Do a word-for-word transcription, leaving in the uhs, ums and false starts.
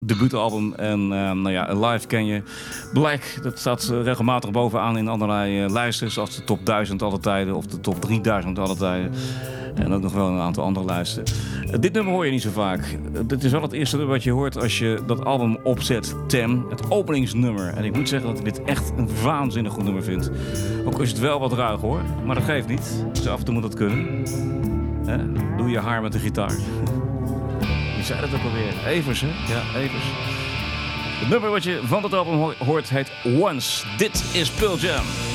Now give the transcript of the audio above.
debuutalbum. En uh, nou ja, Live ken je. Black, dat staat regelmatig bovenaan in allerlei uh, lijsten. Zoals de top duizend alle tijden of de top drieduizend alle tijden. En ook nog wel een aantal andere lijsten. Uh, dit nummer hoor je niet zo vaak. Uh, dit is wel het eerste nummer wat je hoort als je dat album opzet. Tem, het openingsnummer. En ik moet zeggen dat ik dit echt een waanzinnig goed nummer vind. Ook is het wel wat ruig hoor. Maar dat geeft niet. Dus af en toe moet dat kunnen. Hè? Doe je haar met de gitaar. Wie zei dat ook alweer? Evers, hè? Ja, Evers. Het nummer wat je van dat album hoort heet Once. Dit is Pearl Jam.